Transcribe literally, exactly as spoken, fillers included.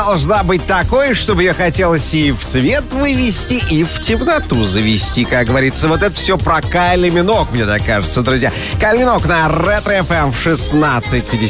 должна быть такой, чтобы ее хотелось и в свет вывести, и в темноту завести, как говорится. Вот это все про Кайли Миноуг, мне так кажется, друзья. Кайли Миноуг на Ретро эф эм в шестнадцать пятьдесят.